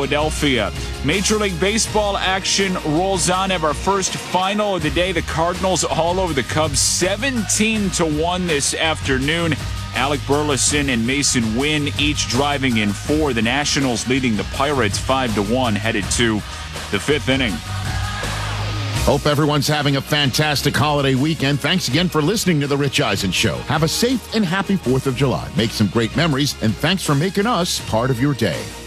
Philadelphia. Major League Baseball action rolls on. Have our first final of the day. The Cardinals all over the Cubs, 17-1 this afternoon. Alec Burleson and Mason Wynn each driving in 4. The Nationals leading the Pirates 5-1, headed to the 5th inning. Hope everyone's having a fantastic holiday weekend. Thanks again for listening to The Rich Eisen Show. Have a safe and happy 4th of July. Make some great memories, and thanks for making us part of your day.